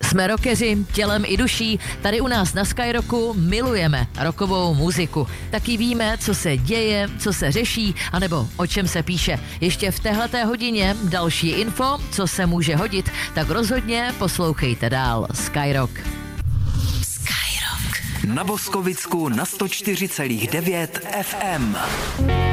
Jsme rockeři tělem i duší, tady u nás na Skyrocku milujeme rockovou muziku. Taky víme, co se děje, co se řeší, anebo o čem se píše. Ještě v téhleté hodině další info, co se může hodit, tak rozhodně poslouchejte dál Skyrock. Skyrock. Na Boskovicku na 104,9 FM.